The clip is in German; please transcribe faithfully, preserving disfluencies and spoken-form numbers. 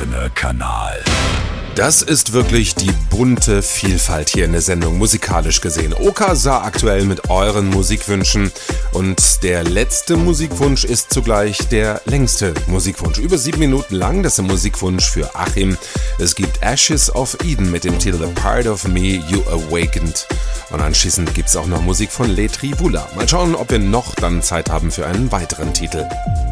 offene Kanal. Das ist wirklich die bunte Vielfalt hier in der Sendung, musikalisch gesehen. Oka sah aktuell mit euren Musikwünschen und der letzte Musikwunsch ist zugleich der längste Musikwunsch. Über sieben Minuten lang, das ist ein Musikwunsch für Achim. Es gibt Ashes of Eden mit dem Titel A Part of Me You Awakened. Und anschließend gibt es auch noch Musik von Le Tribula. Mal schauen, ob wir noch dann Zeit haben für einen weiteren Titel.